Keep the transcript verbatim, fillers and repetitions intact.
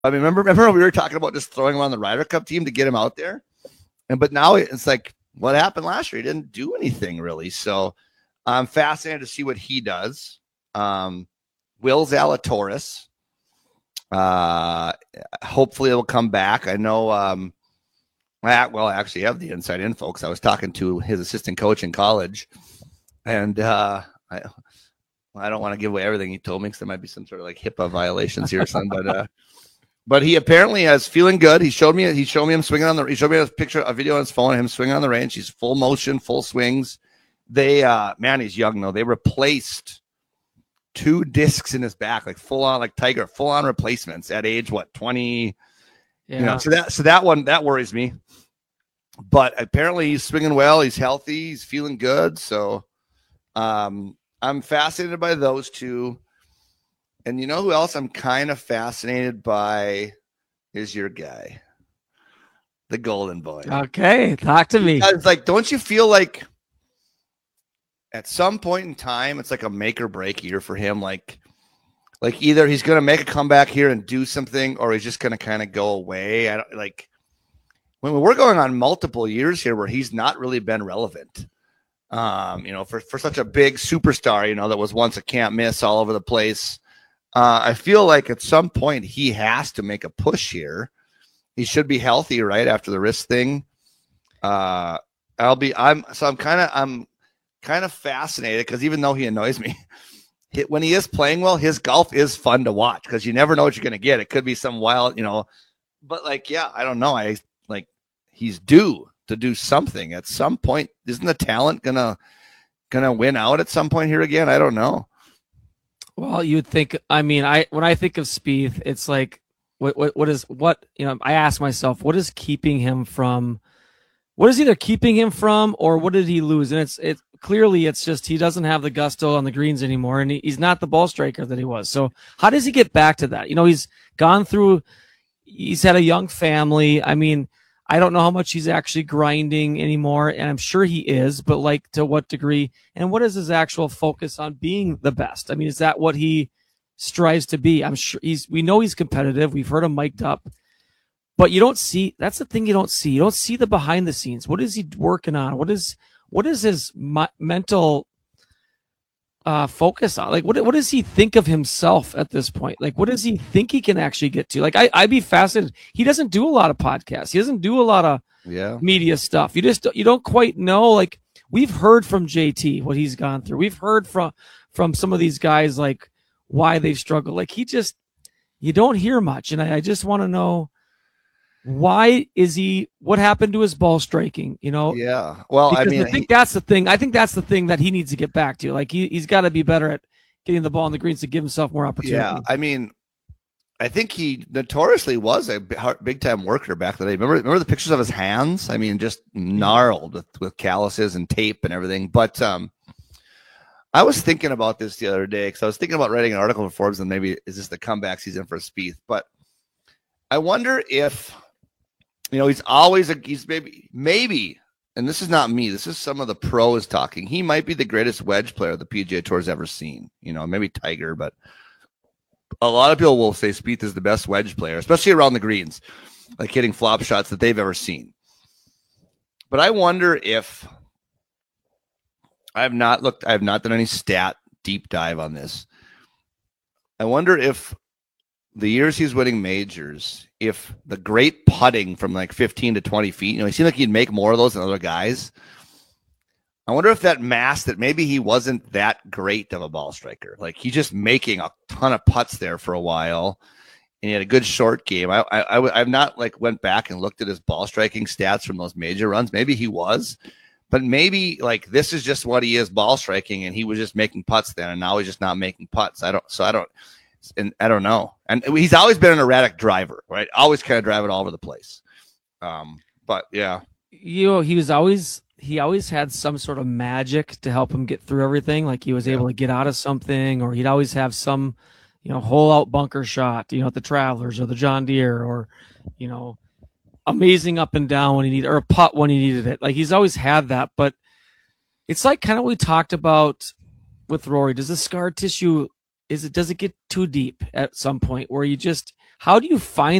I mean, remember, remember we were talking about just throwing him on the Ryder Cup team to get him out there, and but now it's like what happened last year. He didn't do anything really. So I'm fascinated to see what he does. Um, Will Zalatoris, uh, hopefully it will come back. I know. Um, I, well, I actually have the inside info because I was talking to his assistant coach in college, and uh, I. I don't want to give away everything he told me because there might be some sort of like HIPAA violations here or something. But uh, but he apparently is feeling good. He showed me he showed me him swinging on the. He showed me a picture, a video on his phone of him swinging on the range. He's full motion, full swings. They uh, man, he's young though. They replaced two discs in his back, like full on, like Tiger, full on replacements at age what twenty. Yeah. You know, so that so that one that worries me. But apparently he's swinging well. He's healthy. He's feeling good. So. Um, I'm fascinated by those two. And you know who else I'm kind of fascinated by is your guy, the Golden Boy. Okay, talk to me. It's like, don't you feel like at some point in time, it's like a make or break year for him? Like, like either he's going to make a comeback here and do something, or he's just going to kind of go away. I don't like when we're going on multiple years here where he's not really been relevant. Um, you know, for, for such a big superstar, you know, that was once a can't miss all over the place. Uh, I feel like at some point he has to make a push here. He should be healthy right after the wrist thing. Uh, I'll be, I'm, so I'm kind of, I'm kind of fascinated because even though he annoys me, he, when he is playing well, his golf is fun to watch because you never know what you're going to get. It could be some wild, you know, but like, yeah, I don't know. I like, he's due to do something at some point. Isn't the talent gonna gonna win out at some point here again? I don't know. Well, you'd think. I mean, I when I think of Spieth, it's like what what what is what you know. I ask myself, what is keeping him from? What is either keeping him from, or what did he lose? And it's it clearly it's just he doesn't have the gusto on the greens anymore, and he, he's not the ball striker that he was. So how does he get back to that? You know, he's gone through. He's had a young family. I mean. I don't know how much he's actually grinding anymore, and I'm sure he is, but like to what degree? And what is his actual focus on being the best? I mean, is that what he strives to be? I'm sure he's, we know he's competitive. We've heard him mic'd up, but you don't see, that's the thing you don't see. You don't see the behind the scenes. What is he working on? What is, what is his mi- mental uh, focus on? Like, what, what does he think of himself at this point? Like, what does he think he can actually get to? Like, I, I'd be fascinated. He doesn't do a lot of podcasts. He doesn't do a lot of yeah. media stuff. You just, you don't quite know. Like, we've heard from J T what he's gone through. We've heard from, from some of these guys, like why they've struggled. Like, he just, you don't hear much. And I, I just want to know, why is he, what happened to his ball striking, you know? Yeah. Well, because I mean, I think he, that's the thing. I think that's the thing that he needs to get back to. Like he, he's got to be better at getting the ball in the greens to give himself more opportunity. Yeah. I mean, I think he notoriously was a big time worker back then. Remember, remember the pictures of his hands? I mean, just gnarled with, with calluses and tape and everything. But, um, I was thinking about this the other day because I was thinking about writing an article for Forbes and maybe is this the comeback season for Spieth? But I wonder if, you know, he's always a, he's maybe, maybe, and this is not me, this is some of the pros talking. He might be the greatest wedge player the P G A Tour's ever seen. You know, maybe Tiger, but a lot of people will say Spieth is the best wedge player, especially around the greens, like hitting flop shots that they've ever seen. But I wonder if, I have not looked, I have not done any stat deep dive on this. I wonder if the years he's winning majors, if the great putting from like fifteen to twenty feet, you know, he seemed like he'd make more of those than other guys. I wonder if that masked that maybe he wasn't that great of a ball striker. Like he's just making a ton of putts there for a while, and he had a good short game. I, I, I I've not like went back and looked at his ball striking stats from those major runs. Maybe he was, but maybe like this is just what he is ball striking, and he was just making putts then, and now he's just not making putts. I don't. So I don't. And I don't know. And he's always been an erratic driver, right? Always kind of drive it all over the place. Um, but yeah, you know, he was always, he always had some sort of magic to help him get through everything. Like he was yeah. able to get out of something, or he'd always have some, you know, hole out bunker shot, you know, at the Travelers or the John Deere, or, you know, amazing up and down when he needed, or a putt when he needed it. Like he's always had that, but it's like kind of what we talked about with Rory. Does the scar tissue, Is it does it get too deep at some point where you just how do you find